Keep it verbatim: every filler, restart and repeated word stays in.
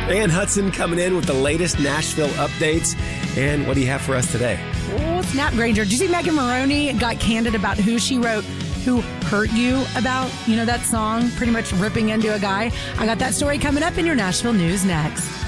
Ann Hudson coming in with the latest Nashville updates. And what do you have for us today? Oh, snap, Granger. Did you see Megan Maroney got candid about who she wrote Who Hurt You about? You know that song, pretty much ripping into a guy? I got that story coming up in your Nashville news next.